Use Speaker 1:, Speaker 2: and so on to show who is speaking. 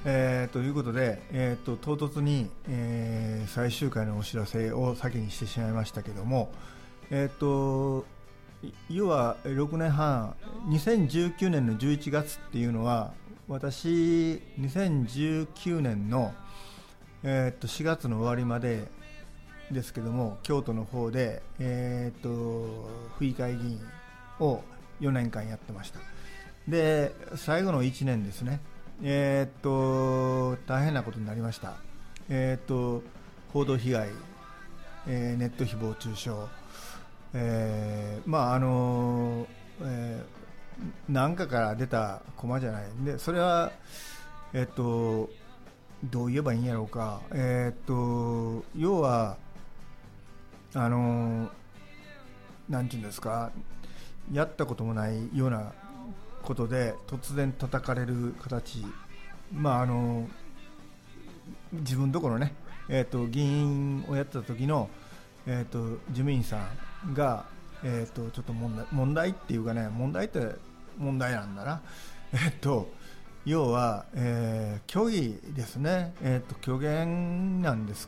Speaker 1: ということで、唐突に、最終回のお知らせを先にしてしまいましたけども、要は6年半、2019年の11月っていうのは、私、2019年の、4月の終わりまでですけども、京都の方で、府議会議員を4年間やってました。で、最後の1年ですね、大変なことになりました。報道被害、ネット誹謗中傷、何かから出た駒じゃないで、それは、どう言えばいいんやろうか、要はなんていうんですか、やったこともないようなことで突然叩かれる形、自分ところね、議員をやってた時の、事務員さんが、ちょっと問題っていうかね、問題って問題なんだな、要は、虚偽ですね、虚言なんです